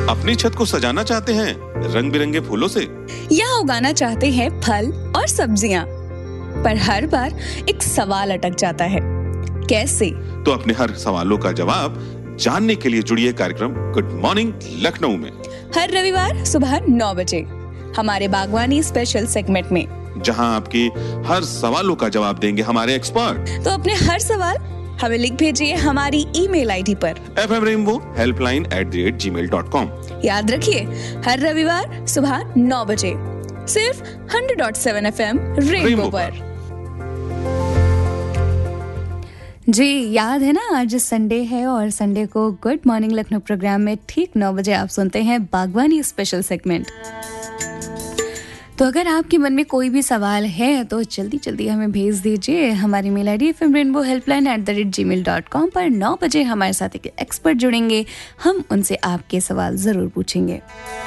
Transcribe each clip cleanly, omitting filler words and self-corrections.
अपनी छत को सजाना चाहते हैं रंग बिरंगे फूलों से, या उगाना चाहते हैं फल और सब्जियां, पर हर बार एक सवाल अटक जाता है, कैसे? तो अपने हर सवालों का जवाब जानने के लिए जुड़िए कार्यक्रम गुड मॉर्निंग लखनऊ में हर रविवार सुबह 9 बजे हमारे बागवानी स्पेशल सेगमेंट में, जहां आपके हर सवालों का जवाब देंगे हमारे एक्सपर्ट। तो अपने हर सवाल हमें लिख भेजिए हमारी ईमेल आईडी पर fmrainbowhelpline@gmail.com। याद रखिए, हर रविवार सुबह 9 बजे सिर्फ 100.7 FM रेनबो पर। जी याद है ना, आज संडे है और संडे को गुड मॉर्निंग लखनऊ प्रोग्राम में ठीक 9 बजे आप सुनते हैं बागवानी स्पेशल सेगमेंट। तो अगर आपके मन में कोई भी सवाल है तो जल्दी जल्दी हमें भेज दीजिए हमारी मेल आईडी fmrainbowhelpline@gmail.com पर। 9 बजे हमारे साथ एक एक्सपर्ट जुड़ेंगे, हम उनसे आपके सवाल ज़रूर पूछेंगे।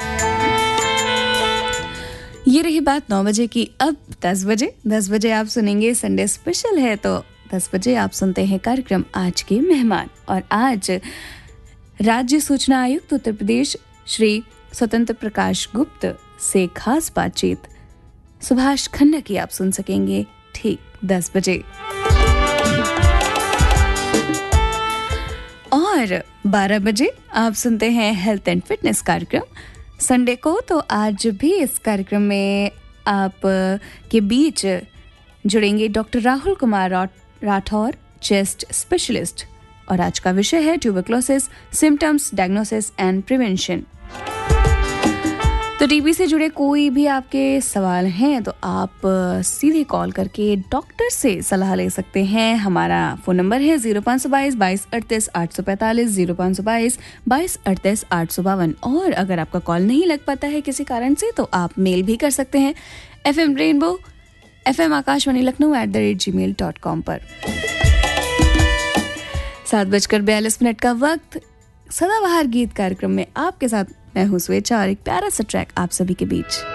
ये रही बात 9 बजे की। अब 10 बजे आप सुनेंगे संडे स्पेशल है, तो 10 बजे आप सुनते हैं कार्यक्रम आज के मेहमान। और आज राज्य सूचना आयुक्त उत्तर प्रदेश श्री स्वतंत्र प्रकाश गुप्त से खास बातचीत सुभाष खन्ना की आप सुन सकेंगे ठीक 10 बजे। और 12 बजे आप सुनते हैं हेल्थ एंड फिटनेस कार्यक्रम संडे को। तो आज भी इस कार्यक्रम में आप के बीच जुड़ेंगे doctor Rahul Kumar Rathore, chest specialist, और आज का विषय है tuberculosis symptoms, diagnosis and prevention. तो टीबी से जुड़े कोई भी आपके सवाल हैं तो आप सीधे कॉल करके डॉक्टर से सलाह ले सकते हैं। हमारा फ़ोन नंबर है 0522 22 38 845, 0522 22 38 852। और अगर आपका कॉल नहीं लग पाता है किसी कारण से तो आप मेल भी कर सकते हैं FM rainbow FM Akashvani Lucknow @gmail.com पर। 7:42 का वक्त। सदाबहार गीत कार्यक्रम में आपके साथ मैं हूँ स्वेच्छा और एक प्यारा सा ट्रैक आप सभी के बीच।